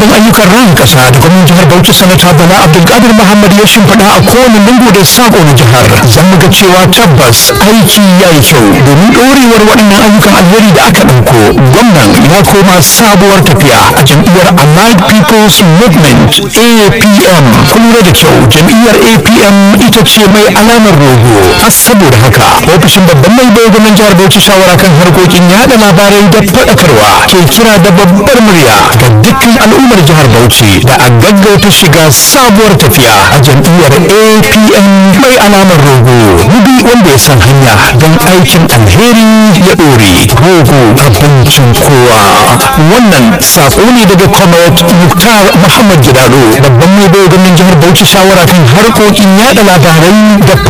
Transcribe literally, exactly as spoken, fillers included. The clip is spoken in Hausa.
ɗin ayyukan ran ƙasa da gwamnan jihar Bauchi sanata Bala Abdulkadir Muhammad ya shimfiɗa a kowane lungu da sako na jihar za mu ga cewa tabbas aiki ya yi kyau domin ɗorewar waɗannan ayyukan alheri da aka ɗauko. Gwamnan ya koma sabuwar tafiya a jam'iyyar Allied People's Movement A P M. Kun lura da kyau, jam'iyyar A P M ita ce mai alamar rogo. Saboda haka ofishin babban mai bai gwamnan jihar Bauchi shawara kan harkokin yaɗa labarai da faɗakarwa ke kira da babbar murya ga dukkan al'ummar jihar Bauchi da a gaggauta shiga sabuwar tafiya a jam'iyyar A P M mai alamar rogo. Mubi wanda ya san hanya don aikin alheri ya ɗore. Rogo abincin kowa. Wannan sako ne daga Comrade Muktar Muhammad Gidado, babban mai bai gwamnan jihar Bauchi shawara kan harkokin yaɗa labarai da